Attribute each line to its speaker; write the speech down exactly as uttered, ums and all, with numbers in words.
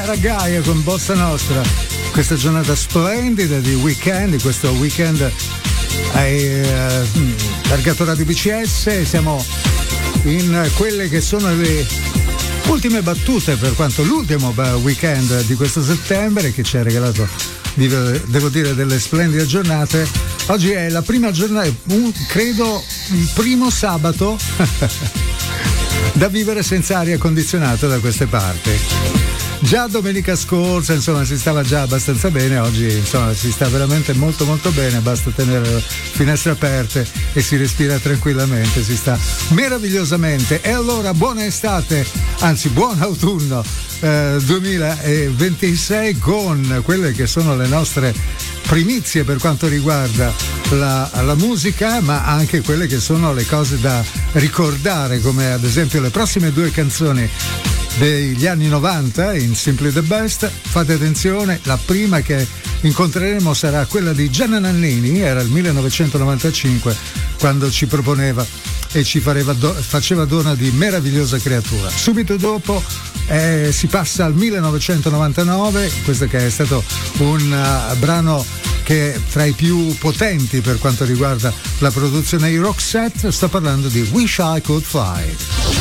Speaker 1: Maraggaia con Bossa Nostra. Questa giornata splendida di weekend, di questo weekend ai eh, Targatora di B C S. Siamo in quelle che sono le ultime battute per quanto l'ultimo weekend di questo settembre, che ci ha regalato, devo dire, delle splendide giornate. Oggi è la prima giornata, credo il primo sabato da vivere senza aria condizionata da queste parti. Già domenica scorsa, insomma, si stava già abbastanza bene, oggi insomma si sta veramente molto molto bene, basta tenere le finestre aperte e si respira tranquillamente, si sta meravigliosamente. E allora buona estate, anzi buon autunno eh, duemilaventisei, con quelle che sono le nostre primizie per quanto riguarda la, la musica, ma anche quelle che sono le cose da ricordare, come ad esempio le prossime due canzoni degli anni novanta in Simply the Best. Fate attenzione, la prima che incontreremo sarà quella di Gianna Nannini, era il millenovecentonovantacinque quando ci proponeva e ci fareva do, faceva dona di Meravigliosa creatura. Subito dopo eh, si passa al millenovecentonovantanove, questo che è stato un uh, brano che è tra i più potenti per quanto riguarda la produzione di Roxette. Sto parlando di Wish I Could Fly.